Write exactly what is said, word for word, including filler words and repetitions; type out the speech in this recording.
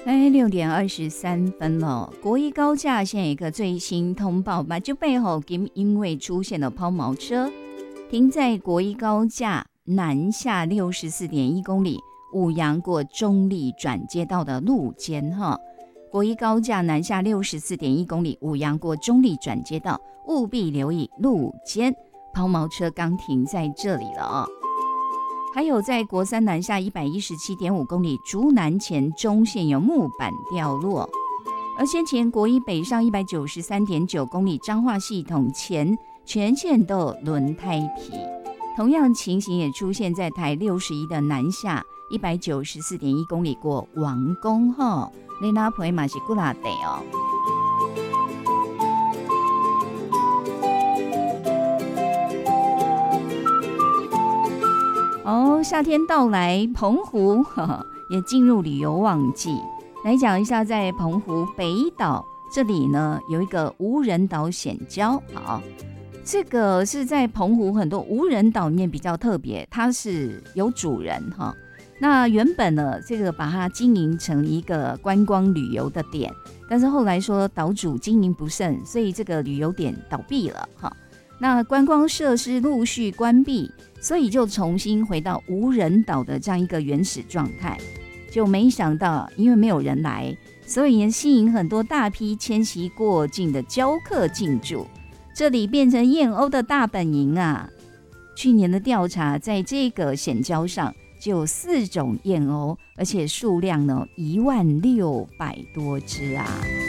哎，六点二十三分了。国一高架现在有一个最新通报吧，就背后因为出现了抛锚车，停在国一高架南下六十四点一公里，五杨过中立转接道的路肩哈。国一高架南下六十四点一公里，五杨过中立转接道，务必留意路肩，抛锚车刚停在这里了啊。还有在国三南下一百一十七点五公里，竹南前中线有木板掉落。而先前国一北上一百九十三点九公里，彰化系统前全线都有轮胎皮。同样情形也出现在台六十一的南下一百九十四点一公里过王宫哈，你那陪嘛是古拉地哦。哦，夏天到来，澎湖呵呵也进入旅游旺季。来讲一下，在澎湖北岛这里呢，有一个无人岛险礁。好，这个是在澎湖很多无人岛里面比较特别，它是有主人哈。那原本呢，这个把它经营成一个观光旅游的点，但是后来说岛主经营不慎，所以这个旅游点倒闭了哈。那观光设施陆续关闭，所以就重新回到无人岛的这样一个原始状态。就没想到，因为没有人来，所以吸引很多大批迁徙过境的礁客进驻，这里变成燕鸥的大本营啊！去年的调查，在这个险礁上就有四种燕鸥，而且数量呢一万六百多只啊！